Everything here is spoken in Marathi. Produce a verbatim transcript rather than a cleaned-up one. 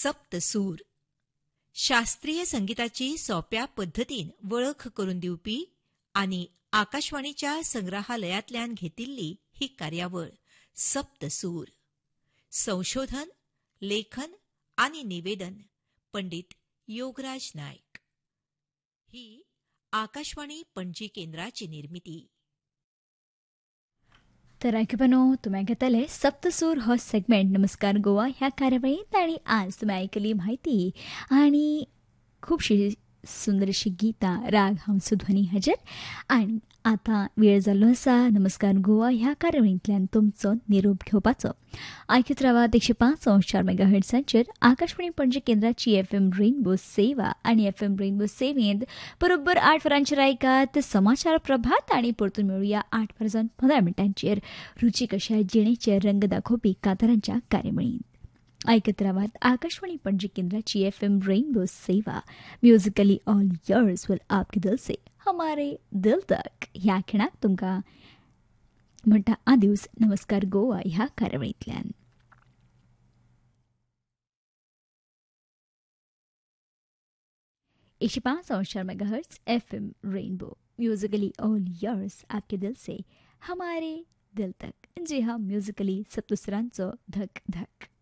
सप्तसूर शास्त्रीय संगीताची सोप्या पद्धतीन वळख करून दिवपी आणि आकाशवाणीच्या संग्रहालयातल्यान घेतिल्ली ही कार्यावळ सप्तसूर. संशोधन, लेखन आणि निवेदन पंडित योगराज नायक. ही आकाशवाणी पणजी केंद्राची निर्मिती. तर ऐकपनो तुम्ही ऐकतले सप्तसूर हो सेगमेंट नमस्कार गोवा ह्या कार्यावळीत. आणि आज तुम्ही ऐकली माहिती आणि खूपशी सुंदरशी गीता राग हंसध्वनी हजर. आणि आता वेळ जाल्लो आसा नमस्कार गोवा ह्या कार्यावळींतल्यान तुमचो निरोप घेवपाचो. आयकत रावात एकशे पांच अंश चार मेगा हर्ट्सांचेर आकाशवाणी पणजी केंद्राची एफ एम रेनबो सेवा. आणि एफ एम रेनबो सेवेंत बरोबर आठ वरांचेर ऐकात समाचार प्रभात. आणि परतून मेळुया आठ वरांजावन पंदरा मिनटांचेर रुचीक अशा जिणेचे रंग दाखोवपी कांतारांच्या कार्यावळींत. ऐकत रावात आकाशवाणी पणजी केंद्राची एफ एम रेनबो सेवा. म्युझिकली ऑल इयर्स विल आपके दिल से हमारे दिल तक ह्या खिणाक तुमकां म्हणटा आदिवस नमस्कार गोवा ह्या कार्यावळींतल्यान. एकशे पांच अंश चार mega hertz F M rainbow. Musically all ears आपके दिल से हमारे दिल तक. जी हा म्युझिकली सप्तसुरांचो धक धक.